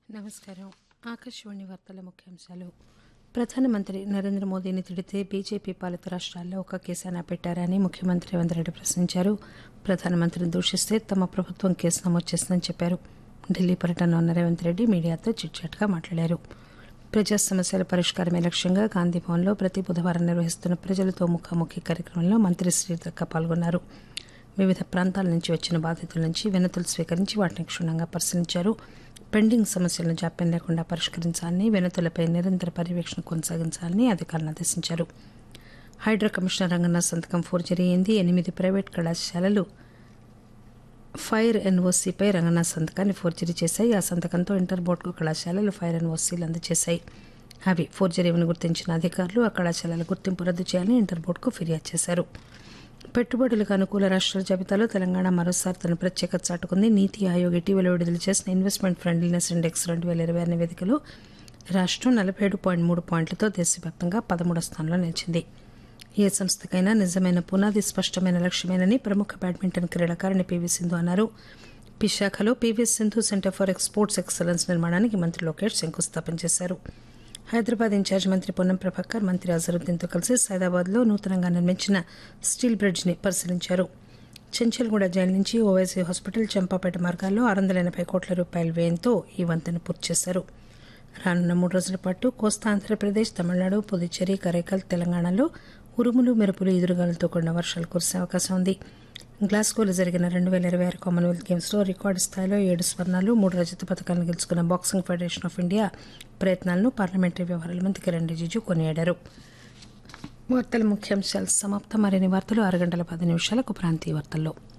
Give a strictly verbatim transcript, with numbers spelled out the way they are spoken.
నమస్కారం. ఆకాశవాణి వార్తల ముఖ్యాంశాలు. ప్రధానమంత్రి నరేంద్ర మోదీని తిడితే బీజేపీ పాలిత రాష్ట్రాల్లో ఒక కేసైనా పెట్టారని ముఖ్యమంత్రి రేవంత్ రెడ్డి ప్రశ్నించారు. ప్రధానమంత్రిని దూషిస్తే తమ ప్రభుత్వం కేసు నమోదు చేస్తుందని చెప్పారు. ఢిల్లీ పర్యటనలో ఉన్న రేవంత్ రెడ్డి మీడియాతో చిట్చాట్గా మాట్లాడారు. ప్రజా సమస్యల పరిష్కారమే లక్ష్యంగా గాంధీభవన్లో ప్రతి బుధవారం నిర్వహిస్తున్న ప్రజలతో ముఖాముఖి కార్యక్రమంలో మంత్రి శ్రీధర్ పాల్గొన్నారు. వివిధ ప్రాంతాల నుంచి వచ్చిన బాధితుల నుంచి వినతులు స్వీకరించి వాటిని క్షుణ్ణంగా పరిశీలించారు. పెండింగ్ సమస్యలను జాప్యం లేకుండా పరిష్కరించాలని, వినతులపై నిరంతర పర్యవేక్షణ కొనసాగించాలని అధికారులను ఆదేశించారు. హైడ్రా కమిషనర్ రంగన్న సంతకం ఫోర్జరీ అయింది. ఎనిమిది ప్రైవేట్ కళాశాలలు ఫైర్ ఎన్ఓసీపై రంగన్న సంతకాన్ని ఫోర్జరీ చేశాయి. ఆ సంతకంతో ఇంటర్ బోర్డుకు కళాశాలలు ఫైర్ ఎన్ఓసీలు అందజేశాయి. అవి ఫోర్జరీని గుర్తించిన అధికారులు ఆ కళాశాలల గుర్తింపు రద్దు చేయాలని ఇంటర్ బోర్డుకు ఫిర్యాదు చేశారు. పెట్టుబడులకు అనుకూల రాష్ట్రాల జాబితాలో తెలంగాణ మరోసారి తన ప్రత్యేకత చాటుకుంది. నీతి ఆయోగ్ ఇటీవల విడుదల చేసిన ఇన్వెస్ట్మెంట్ ఫ్రెండ్లీనెస్ ఇండెక్స్ రెండు వేల ఇరవై ఆరు నివేదికలో రాష్ట్రం నలభై ఏడు పాయింట్ మూడు పాయింట్లతో దేశవ్యాప్తంగా పదమూడో స్థానంలో నిలిచింది. ఏ సంస్థకైనా నిజమైన పునాది స్పష్టమైన లక్ష్యమేనని ప్రముఖ బ్యాడ్మింటన్ క్రీడాకారిణి పీవీ సింధు అన్నారు. విశాఖలో PV Sindhu centre for exports excellence నిర్మాణానికి మంత్రి లోకేష్ శంకుస్థాపన చేశారు. హైదరాబాద్ ఇన్ఛార్జ్ మంత్రి పొన్నం ప్రభాకర్ మంత్రి అజరుద్దీన్తో కలిసి సైదాబాద్లో నూతనంగా నిర్మించిన స్టీల్ బ్రిడ్జ్ని పరిశీలించారు. చెంచల్గూడ జైలు నుంచి ఓవైసీ హాస్పిటల్ చంపాపేట మార్గాల్లో ఆరు వందల ఎనభై కోట్ల రూపాయల వ్యయంతో ఈ వంతెన పూర్తి చేశారు. రానున్న మూడు రోజుల పాటు కోస్తా ఆంధ్రప్రదేశ్, తమిళనాడు, పుదుచ్చేరి, కరైకల్, తెలంగాణలో ఉరుములు మెరుపులు ఎదురుగాలులతో కూడిన వర్షాలు కురిసే అవకాశం ఉంది. గ్లాస్గోలో జరిగిన రెండు వేల ఇరవై ఆరు కామన్వెల్త్ గేమ్స్లో రికార్డు స్థాయిలో ఏడు స్వర్ణాలు, మూడు రజత పథకాలను గెలుచుకున్న బాక్సింగ్ ఫెడరేషన్ ఆఫ్ ఇండియా ప్రయత్నాలను పార్లమెంటరీ వ్యవహారాల మంత్రి కిరణ్ రిజిజు కొనియాడారు. వార్తల ముఖ్యాంశాలు సమాప్తం. మరిన్ని వార్తలు ఆరు గంటల పది నిమిషాలకు ప్రాంతీయ వార్తల్లో.